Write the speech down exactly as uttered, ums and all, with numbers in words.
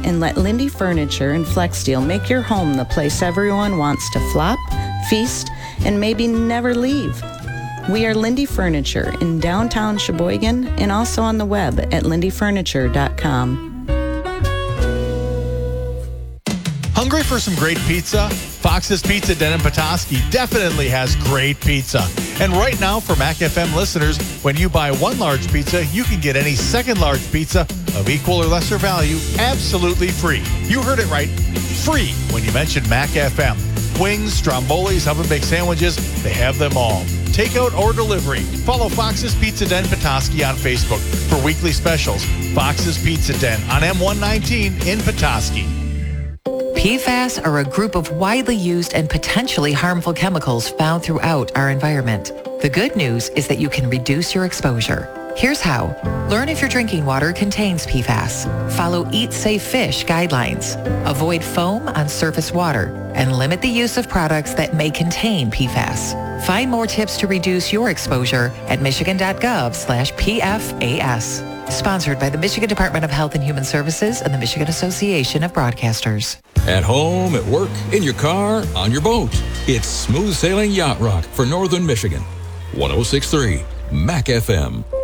and let Lindy Furniture and Flex Steel make your home the place everyone wants to flop, feast, and maybe never leave. We are Lindy Furniture in downtown Sheboygan and also on the web at lindy furniture dot com. Hungry for some great pizza? Fox's Pizza Den in Petoskey definitely has great pizza. And right now, for Mac F M listeners, when you buy one large pizza, you can get any second large pizza of equal or lesser value absolutely free. You heard it right, free when you mention Mac F M. Wings, strombolis, oven-baked sandwiches, they have them all. Takeout or delivery. Follow Fox's Pizza Den Petoskey on Facebook for weekly specials. Fox's Pizza Den on M one nineteen in Petoskey. P FAS are a group of widely used and potentially harmful chemicals found throughout our environment. The good news is that you can reduce your exposure. Here's how. Learn if your drinking water contains P FAS. Follow Eat Safe Fish guidelines. Avoid foam on surface water and limit the use of products that may contain P FAS. Find more tips to reduce your exposure at michigan.gov slash PFAS. Sponsored by the Michigan Department of Health and Human Services and the Michigan Association of Broadcasters. At home, at work, in your car, on your boat. It's Smooth Sailing Yacht Rock for Northern Michigan. one oh six point three Mac F M.